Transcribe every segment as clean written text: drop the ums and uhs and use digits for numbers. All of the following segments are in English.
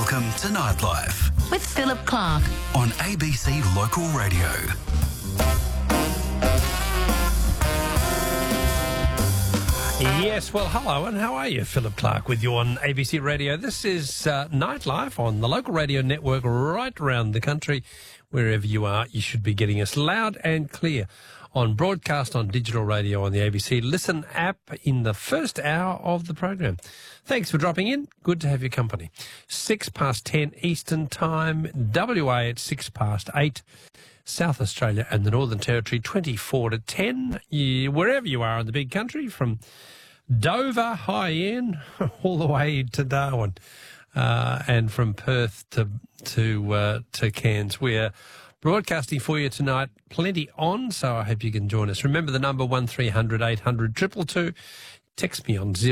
Welcome to Nightlife with Philip Clark on ABC Local Radio. Yes, well, hello, and how are you? Philip Clark with you on ABC Radio. This is Nightlife on the local radio network right around the country. Wherever you are, you should be getting us loud and clear on broadcast, on digital radio, on the ABC Listen app in the first hour of the program. Thanks for dropping in. Good to have your company. 10:06 Eastern Time, WA at 8:06, South Australia and the Northern Territory 10:24. Wherever you are in the big country, from Dover, high end, all the way to Darwin, and from Perth to Cairns. We're broadcasting for you tonight, plenty on, so I hope you can join us. Remember the number 1300 800 222. Text me on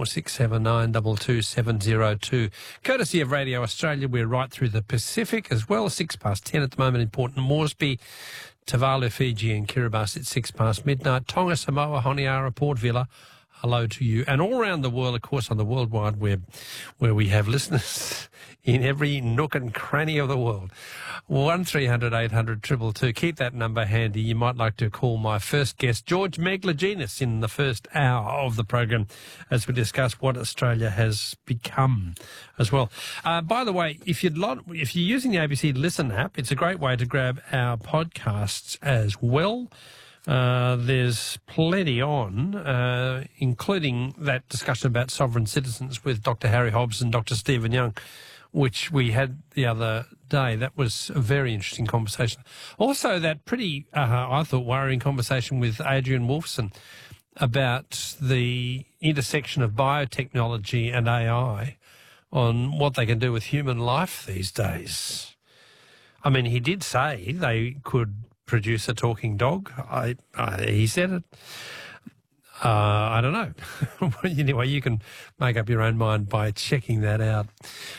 0467922702. Courtesy of Radio Australia, we're right through the Pacific as well. 10:06 at the moment in Port Moresby, Tuvalu, Fiji and Kiribati at 6 midnight. Tonga, Samoa, Honiara, Port Vila. Hello to you. And all around the world, of course, on the World Wide Web, where we have listeners in every nook and cranny of the world. 1300 800 222. Keep that number handy. You might like to call my first guest, George Megalogenis, in the first hour of the program as we discuss what Australia has become as well. By the way, if you're using the ABC Listen app, it's a great way to grab our podcasts as well. There's plenty on, including that discussion about sovereign citizens with Dr. Harry Hobbs and Dr. Stephen Young, which we had the other day. That was a very interesting conversation. Also, that pretty, I thought, worrying conversation with Adrian Wolfson about the intersection of biotechnology and AI on what they can do with human life these days. I mean, he did say they could produce a talking dog. He said it. I don't know. Anyway, you can make up your own mind by checking that out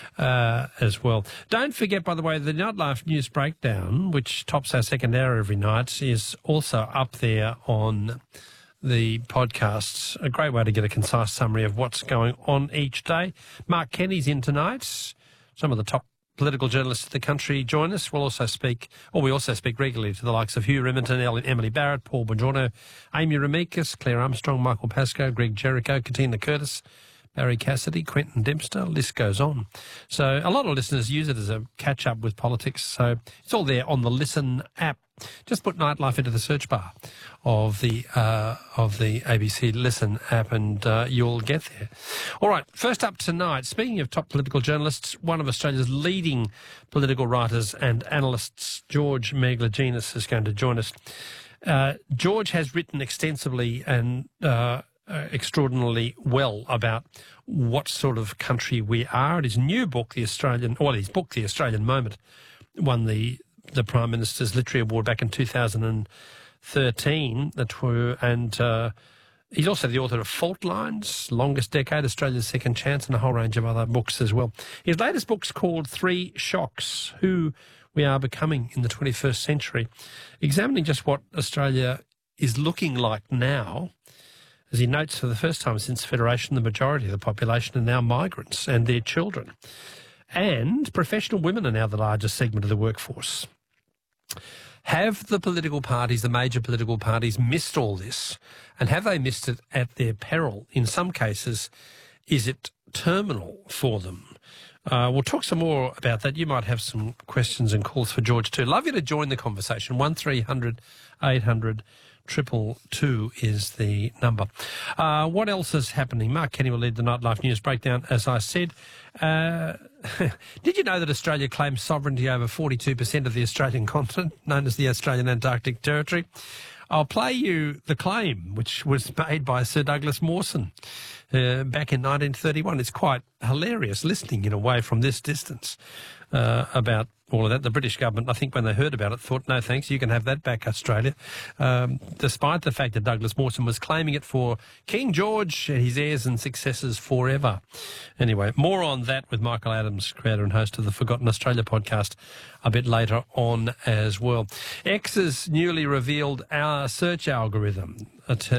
as well. Don't forget, by the way, the Nightlife News Breakdown, which tops our second hour every night, is also up there on the podcasts. A great way to get a concise summary of what's going on each day. Mark Kenny's in tonight. Some of the top political journalists of the country join us. We also speak regularly to the likes of Hugh Remington, Emily Barrett, Paul Bongiorno, Amy Ramikis, Claire Armstrong, Michael Pascoe, Greg Jericho, Katina Curtis, Barry Cassidy, Quentin Dempster, list goes on. So a lot of listeners use it as a catch-up with politics. So it's all there on the Listen app. Just put Nightlife into the search bar of the ABC Listen app and you'll get there. All right, first up tonight, speaking of top political journalists, one of Australia's leading political writers and analysts, George Megalogenis, is going to join us. George has written extensively and extraordinarily well about what sort of country we are. His new book, his book, The Australian Moment, won the Prime Minister's Literary Award back in 2013. And he's also the author of Fault Lines, Longest Decade, Australia's Second Chance, and a whole range of other books as well. His latest book's called Three Shocks, Who We Are Becoming in the 21st Century, examining just what Australia is looking like now. As he notes, for the first time since Federation, the majority of the population are now migrants and their children. And professional women are now the largest segment of the workforce. Have the political parties, the major political parties, missed all this? And have they missed it at their peril? In some cases, is it terminal for them? We'll talk some more about that. You might have some questions and calls for George too. Love you to join the conversation. 1300 800 222 is the number. What else is happening? Mark Kenny will lead the Nightlife News Breakdown, as I said. Did you know that Australia claims sovereignty over 42% of the Australian continent, known as the Australian Antarctic Territory? I'll play you the claim, which was made by Sir Douglas Mawson back in 1931. It's quite hilarious listening in a way from this distance about all of that. The British government, I think, when they heard about it, thought, no thanks, you can have that back, Australia, despite the fact that Douglas Mawson was claiming it for King George, his heirs and successors forever. Anyway, more on that with Michael Adams, creator and host of the Forgotten Australia podcast, a bit later on as well. X's newly revealed our search algorithm.